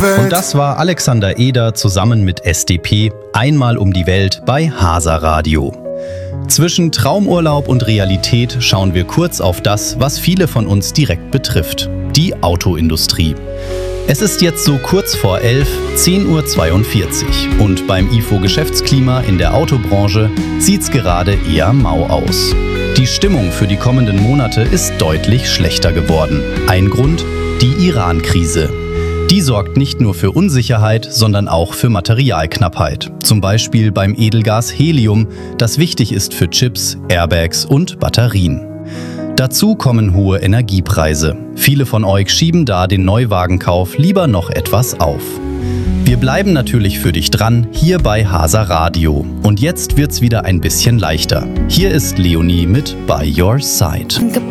Welt. Und das war Alexander Eder zusammen mit SDP Einmal um die Welt bei Hasa Radio. Zwischen Traumurlaub und Realität schauen wir kurz auf das, was viele von uns direkt betrifft: die Autoindustrie. Es ist jetzt so kurz vor 11, 10:42 Uhr und beim IFO Geschäftsklima in der Autobranche sieht's gerade eher mau aus. Die Stimmung für die kommenden Monate ist deutlich schlechter geworden. Ein Grund: die Iran-Krise. Die sorgt nicht nur für Unsicherheit, sondern auch für Materialknappheit. Zum Beispiel beim Edelgas Helium, das wichtig ist für Chips, Airbags und Batterien. Dazu kommen hohe Energiepreise. Viele von euch schieben da den Neuwagenkauf lieber noch etwas auf. Wir bleiben natürlich für dich dran, hier bei Hasa Radio. Und jetzt wird's wieder ein bisschen leichter. Hier ist Leonie mit By Your Side.